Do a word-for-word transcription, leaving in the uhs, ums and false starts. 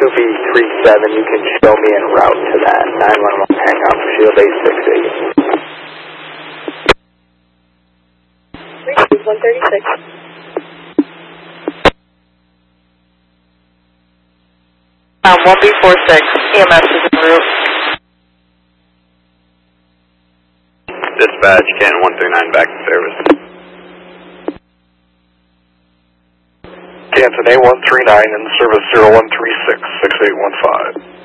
B three seven, you can show me en route to that nine one one hang out for Shield eight six eight. one thirty-six. Um, one B four six, E M S is en route. Dispatch, Canton one three nine, back to service. Canton A one three nine in service zero one three six, six eight one five.